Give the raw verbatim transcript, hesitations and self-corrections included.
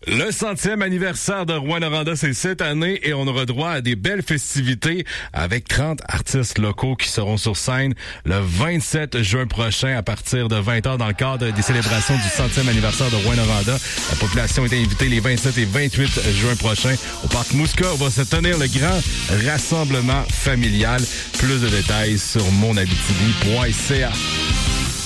Le centième anniversaire de Rouyn-Noranda, c'est cette année et on aura droit à des belles festivités avec trente artistes locaux qui seront sur scène le vingt-sept juin prochain à partir de vingt heures dans le cadre des célébrations du centième anniversaire de Rouyn-Noranda. La population est invitée les vingt-sept et vingt-huit juin prochains au Parc Muska où va se tenir le grand rassemblement familial. Plus de détails sur mon abitibi point c a.